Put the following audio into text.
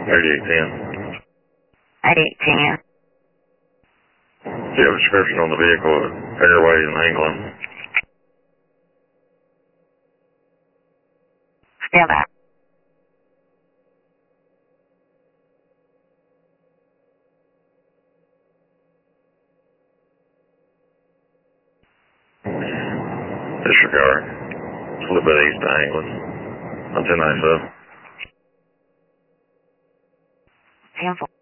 8810. 8810. Do you have a description on the vehicle, Airways in England? Still that. Disregard. It's a little bit east of England. On 1097. 10-4.